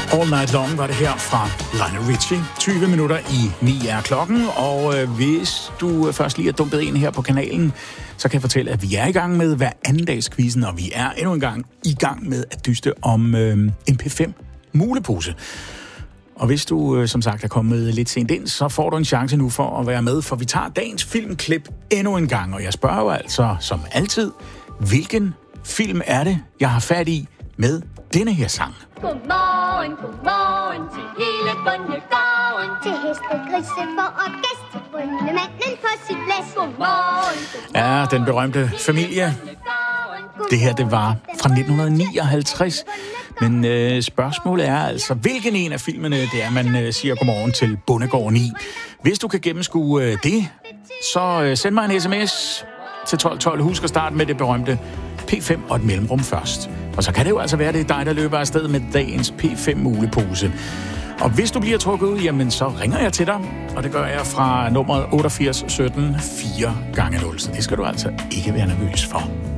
All Night Long var det her fra Lionel Richie. 20 minutter i 9 er klokken, og hvis du først lige er dumpet ind her på kanalen, så kan jeg fortælle, at vi er i gang med hver anden dags quizzen, og vi er endnu en gang i gang med at dyste om en P5 mulepose. Og hvis du som sagt er kommet lidt sent ind, så får du en chance nu for at være med, for vi tager dagens filmklip endnu en gang, og jeg spørger jo altså som altid, hvilken film er det, jeg har fat i med denne her sang? Godmorgen, godmorgen til hele bondegården. Til hestegrise for orkest, til bondemanden på sit blæs. Godmorgen, Ja, den berømte familie. Det her, det var fra 1959. Men spørgsmålet er altså, hvilken en af filmene det er, man siger godmorgen til bondegården i. Hvis du kan gennemskue det, så send mig en sms til 1212. Husk at starte med det berømte P5 og et mellemrum først. Og så kan det jo altså være, det er dig, der løber afsted med dagens P5-mulepose. Og hvis du bliver trukket ud, jamen så ringer jeg til dig. Og det gør jeg fra nummeret 88 17 4 gange 0. Så det skal du altså ikke være nervøs for.